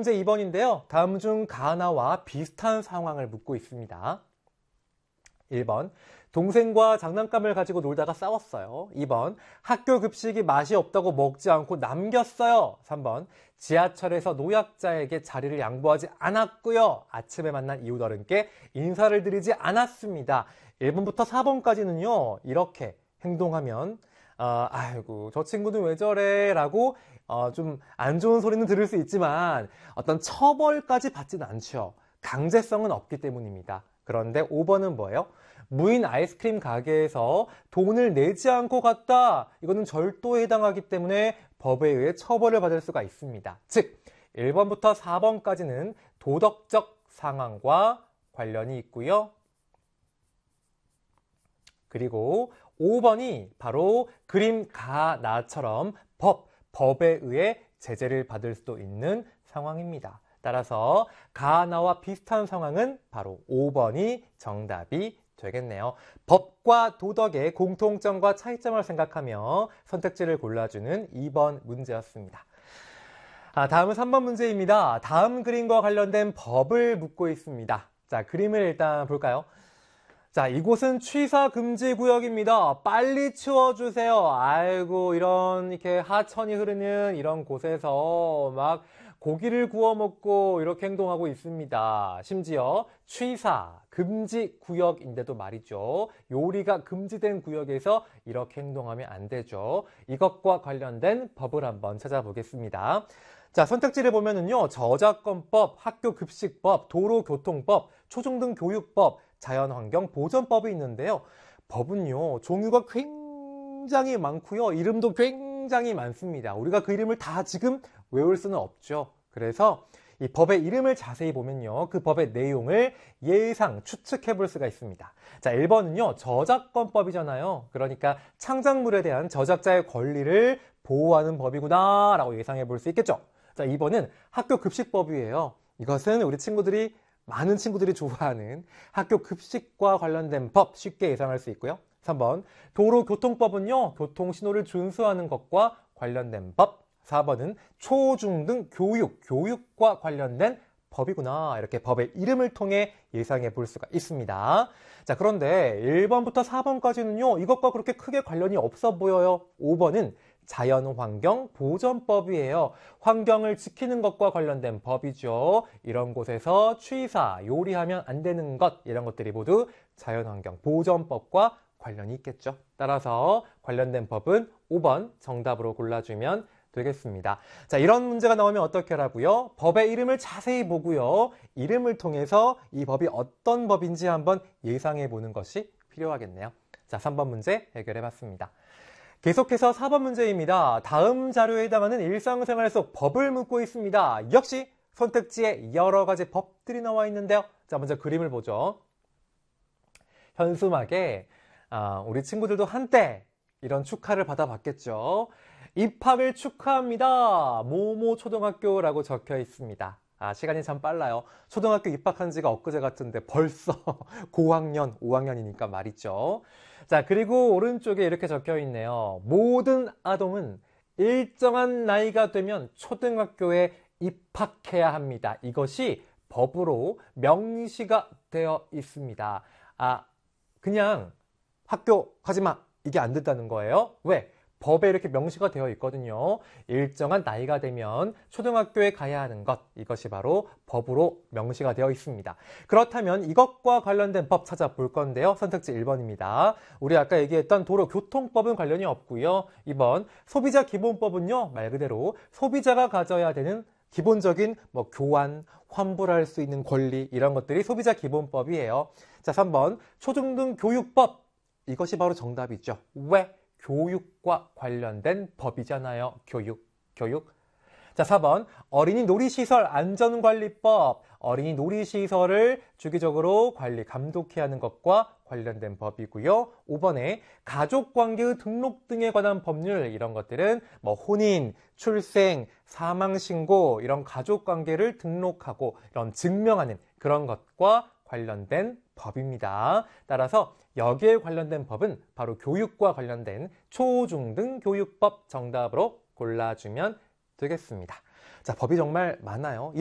문제 2번인데요. 다음 중 가나와 비슷한 상황을 묻고 있습니다. 1번, 동생과 장난감을 가지고 놀다가 싸웠어요. 2번, 학교 급식이 맛이 없다고 먹지 않고 남겼어요. 3번, 지하철에서 노약자에게 자리를 양보하지 않았고요. 아침에 만난 이웃 어른께 인사를 드리지 않았습니다. 1번부터 4번까지는요, 이렇게 행동하면 아이고 저 친구는 왜 저래 라고 좀 안 좋은 소리는 들을 수 있지만 어떤 처벌까지 받지는 않죠. 강제성은 없기 때문입니다. 그런데 5번은 뭐예요? 무인 아이스크림 가게에서 돈을 내지 않고 갔다. 이거는 절도에 해당하기 때문에 법에 의해 처벌을 받을 수가 있습니다. 즉 1번부터 4번까지는 도덕적 상황과 관련이 있고요. 그리고 5번이 바로 그림 가나처럼 법에 의해 제재를 받을 수도 있는 상황입니다. 따라서 가나와 비슷한 상황은 바로 5번이 정답이 되겠네요. 법과 도덕의 공통점과 차이점을 생각하며 선택지를 골라주는 2번 문제였습니다. 다음은 3번 문제입니다. 다음 그림과 관련된 법을 묻고 있습니다. 자, 그림을 일단 볼까요? 자, 이곳은 취사 금지 구역입니다. 빨리 치워주세요. 아이고, 이렇게 하천이 흐르는 이런 곳에서 막 고기를 구워 먹고 이렇게 행동하고 있습니다. 심지어 취사 금지 구역인데도 말이죠. 요리가 금지된 구역에서 이렇게 행동하면 안 되죠. 이것과 관련된 법을 한번 찾아보겠습니다. 자, 선택지를 보면은요, 저작권법, 학교급식법, 도로교통법, 초중등교육법, 자연환경보전법이 있는데요. 법은요, 종류가 굉장히 많고요. 이름도 굉장히 많습니다. 우리가 그 이름을 다 지금 외울 수는 없죠. 그래서 이 법의 이름을 자세히 보면요, 그 법의 내용을 예상, 추측해 볼 수가 있습니다. 자, 1번은요, 저작권법이잖아요. 그러니까 창작물에 대한 저작자의 권리를 보호하는 법이구나 라고 예상해 볼 수 있겠죠. 자, 2번은 학교급식법이에요. 이것은 우리 많은 친구들이 좋아하는 학교 급식과 관련된 법 쉽게 예상할 수 있고요. 3번 도로교통법은요, 교통신호를 준수하는 것과 관련된 법. 4번은 초중등 교육과 관련된 법이구나. 이렇게 법의 이름을 통해 예상해 볼 수가 있습니다. 자, 그런데 1번부터 4번까지는요, 이것과 그렇게 크게 관련이 없어 보여요. 5번은 자연환경보전법이에요. 환경을 지키는 것과 관련된 법이죠. 이런 곳에서 취사, 요리하면 안 되는 것, 이런 것들이 모두 자연환경보전법과 관련이 있겠죠. 따라서 관련된 법은 5번 정답으로 골라주면 되겠습니다. 자, 이런 문제가 나오면 어떻게 하라고요? 법의 이름을 자세히 보고요. 이름을 통해서 이 법이 어떤 법인지 한번 예상해 보는 것이 필요하겠네요. 자, 3번 문제 해결해 봤습니다. 계속해서 4번 문제입니다. 다음 자료에 해당하는 일상생활 속 법을 묻고 있습니다. 역시 선택지에 여러 가지 법들이 나와 있는데요. 자, 먼저 그림을 보죠. 현수막에 우리 친구들도 한때 이런 축하를 받아봤겠죠. 입학을 축하합니다. 모모 초등학교라고 적혀 있습니다. 시간이 참 빨라요. 초등학교 입학한 지가 엊그제 같은데 벌써 고학년, 5학년이니까 말이죠. 자, 그리고 오른쪽에 이렇게 적혀 있네요. 모든 아동은 일정한 나이가 되면 초등학교에 입학해야 합니다. 이것이 법으로 명시가 되어 있습니다. 그냥 학교 가지 마. 이게 안 된다는 거예요. 왜? 법에 이렇게 명시가 되어 있거든요. 일정한 나이가 되면 초등학교에 가야 하는 것, 이것이 바로 법으로 명시가 되어 있습니다. 그렇다면 이것과 관련된 법 찾아볼 건데요. 선택지 1번입니다. 우리 아까 얘기했던 도로교통법은 관련이 없고요. 2번 소비자기본법은요, 말 그대로 소비자가 가져야 되는 기본적인 교환, 환불할 수 있는 권리, 이런 것들이 소비자기본법이에요. 자, 3번 초중등교육법, 이것이 바로 정답이죠. 왜? 교육과 관련된 법이잖아요. 교육. 자, 4번 어린이 놀이시설 안전관리법. 어린이 놀이시설을 주기적으로 관리, 감독해야 하는 것과 관련된 법이고요. 5번에 가족관계의 등록 등에 관한 법률, 이런 것들은 혼인, 출생, 사망신고, 이런 가족관계를 등록하고 이런 증명하는 그런 것과 관련된 법입니다. 따라서 여기에 관련된 법은 바로 교육과 관련된 초중등 교육법 정답으로 골라주면 되겠습니다. 자, 법이 정말 많아요.